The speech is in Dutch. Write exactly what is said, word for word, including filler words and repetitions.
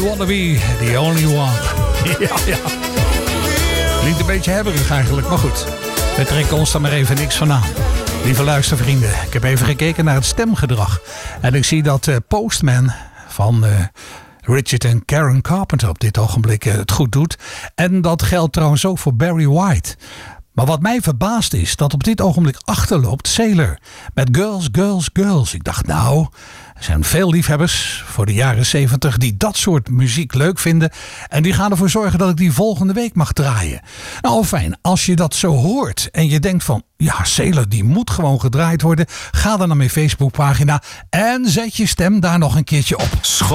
wanna be the only one. Ja, ja. Klinkt een beetje hebberig eigenlijk, maar goed. We trekken ons daar maar even niks van aan. Lieve luistervrienden, ik heb even gekeken naar het stemgedrag. En ik zie dat uh, Postman van uh, Richard en Karen Carpenter op dit ogenblik uh, het goed doet. En dat geldt trouwens ook voor Barry White. Maar wat mij verbaast is dat op dit ogenblik achterloopt Sailor. Met Girls, Girls, Girls. Ik dacht nou, er zijn veel liefhebbers voor de jaren zeventig die dat soort muziek leuk vinden. En die gaan ervoor zorgen dat ik die volgende week mag draaien. Nou fijn, als je dat zo hoort en je denkt van, ja, Sailor die moet gewoon gedraaid worden. Ga dan naar mijn Facebookpagina en zet je stem daar nog een keertje op. School